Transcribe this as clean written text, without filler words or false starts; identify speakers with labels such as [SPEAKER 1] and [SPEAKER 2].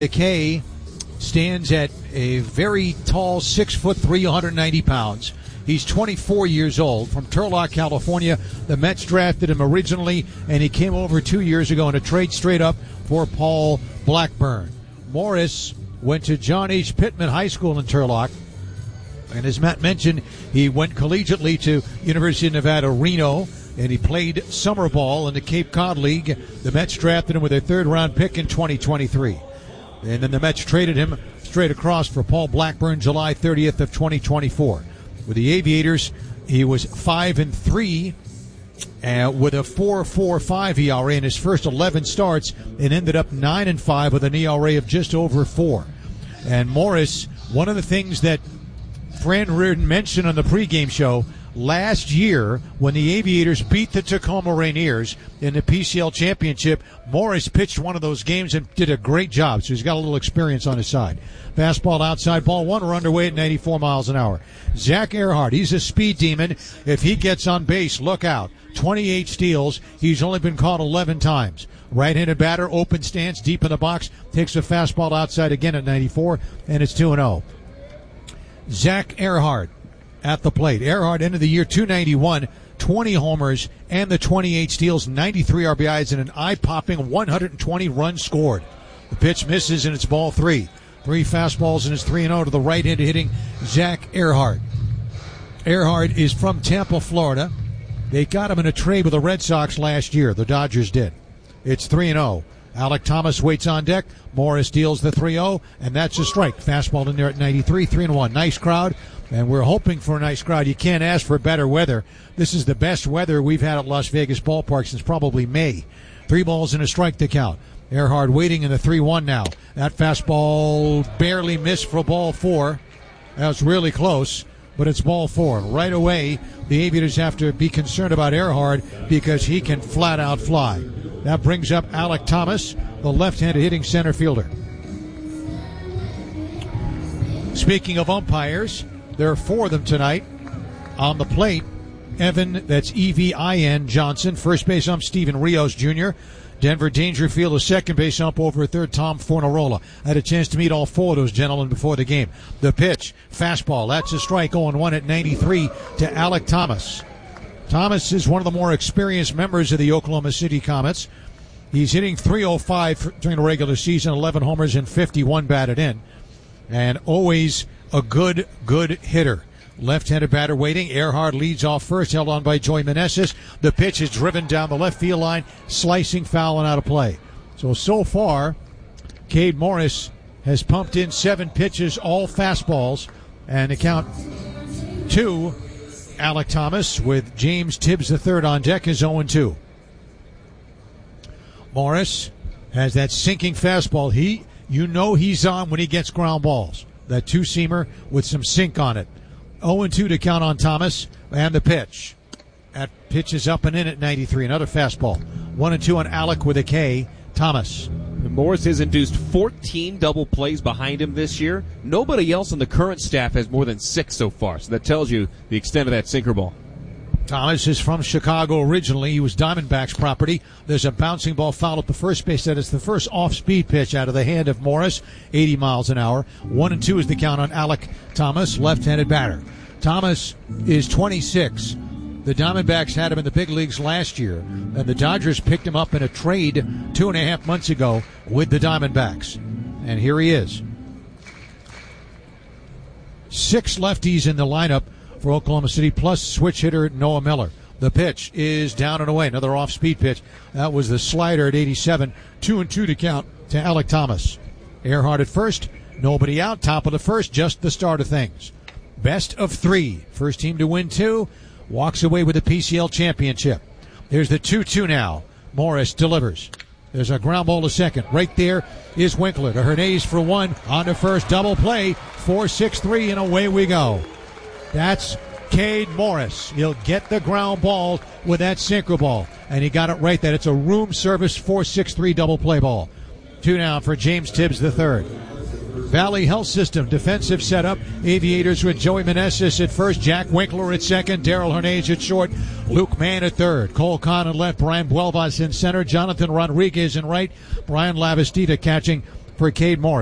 [SPEAKER 1] McKay stands at a very tall 6'3", 190 pounds. He's 24 years old from Turlock, California. The Mets drafted him originally, and he came over 2 years ago in a trade straight up for Paul Blackburn. Morris went to John H. Pittman High School in Turlock. And as Matt mentioned, he went collegiately to University of Nevada, Reno, and he played summer ball in the Cape Cod League. The Mets drafted him with their third-round pick in 2023. And then the Mets traded him straight across for Paul Blackburn July 30th of 2024. With the Aviators, he was 5-3 with a 4.45 ERA in his first 11 starts and ended up 9-5 with an ERA of just over 4. And Morris, one of the things that Fran Reardon mentioned on the pregame show, last year when the Aviators beat the Tacoma Rainiers in the PCL Championship, Morris pitched one of those games and did a great job, so he's got a little experience on his side. Fastball outside, ball one, we're underway at 94 miles an hour. Zach Earhart, he's a speed demon. If he gets on base, look out. 28 steals. He's only been caught 11 times. Right-handed batter, open stance, deep in the box, takes a fastball outside again at 94, and it's 2-0. Zach Earhart at the plate. Earhart ended the year 291, 20 homers, and the 28 steals, 93 RBIs, and an eye-popping 120 runs scored. The pitch misses, and it's ball 3. 3 fastballs, and it's 3-0 to the right-handed hitting Zach Earhart. Earhart is from Tampa, Florida. They got him in a trade with the Red Sox last year. The Dodgers did. It's 3-0. Alec Thomas waits on deck. Morris deals the 3-0, and that's a strike. Fastball in there at 93, 3-1. Nice crowd, and we're hoping for a nice crowd. You can't ask for better weather. This is the best weather we've had at Las Vegas Ballpark since probably May. 3 balls and a strike to count. Earhart waiting in the 3-1 now. That fastball barely missed for ball 4. That was really close, but it's ball 4. Right away, the Aviators have to be concerned about Earhart because he can flat out fly. That brings up Alec Thomas, the left-handed hitting center fielder. Speaking of umpires, there are 4 of them tonight. On the plate, Evan, that's E-V-I-N, Johnson. First base ump, Steven Rios Jr. Denver Dangerfield, a second base ump over third, Tom Fornarola. I had a chance to meet all 4 of those gentlemen before the game. The pitch, fastball, that's a strike, 0-1 at 93 to Alec Thomas. Thomas is one of the more experienced members of the Oklahoma City Comets. He's hitting .305 during the regular season, 11 homers and 51 batted in. And always a good hitter. Left-handed batter waiting. Earhart leads off first, held on by Joey Meneses. The pitch is driven down the left field line, slicing foul and out of play. So far, Cade Morris has pumped in 7 pitches, all fastballs, and the count 2. Alec Thomas with James Tibbs III on deck is 0-2. Morris has that sinking fastball. He's on when he gets ground balls. That 2-seamer with some sink on it. 0-2 to count on Thomas, and the pitch. That pitch is up and in at 93. Another fastball. 1-2 on Alec with a K. Thomas.
[SPEAKER 2] Morris has induced 14 double plays behind him this year. Nobody else on the current staff has more than 6 so far, so that tells you the extent of that sinker ball.
[SPEAKER 1] Thomas is from Chicago originally. He was Diamondbacks property. There's a bouncing ball foul at the first base. That is the first off-speed pitch out of the hand of Morris, 80 miles an hour. 1-2 is the count on Alec Thomas, left-handed batter. Thomas is 26. The Diamondbacks had him in the big leagues last year, and the Dodgers picked him up in a trade 2.5 months ago with the Diamondbacks. And here he is. 6 lefties in the lineup for Oklahoma City, plus switch hitter Noah Miller. The pitch is down and away. Another off-speed pitch. That was the slider at 87. 2-2 to count to Alec Thomas. Earhart at first. Nobody out. Top of the first. Just the start of things. Best of 3. First team to win 2. Walks away with the PCL championship. There's the 2-2 now. Morris delivers. There's a ground ball to second. Right there is Winkler to Hernandez for 1. On to first. Double play. 4-6-3, and away we go. That's Cade Morris. He'll get the ground ball with that sinker ball. And he got it right there. It's a room service 4-6-3 double play ball. 2 down for James Tibbs III. Valley Health System defensive setup. Aviators with Joey Meneses at first, Jack Winkler at second, Darrell Hernandez at short, Luke Mann at third, Cole Conn at left, Brian Buelvas in center, Jonathan Rodriguez in right, Brian Lavastida catching for Cade Morris.